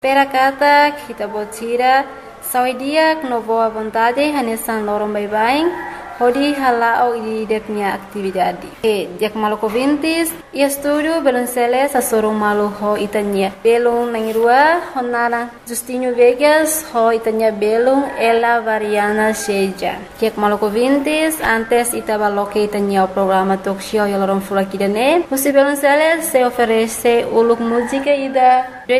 Pera kata kita botira saudia no boa vontade hanesan lorom baibaing hodi halao ideknya atividade. Jak maloko vintis ia studio belonsele sa sorong malu ho itanya belong nangirua honara Justinho Vegas ho itanya belong ela variana seja. Jak maloko vintis antes itaba loke itanya o programa talk show ya lorom fula kidane. Musi belonsele se oferece uluk música ida